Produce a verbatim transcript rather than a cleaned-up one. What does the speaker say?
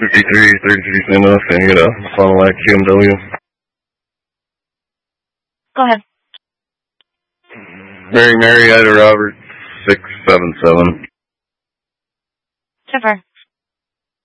fifty-three, thirty-three St. Louis, can you get a Fond du Lac Q M W? Go ahead. Mary Mary Ida Robert, six seven seven. Trevor.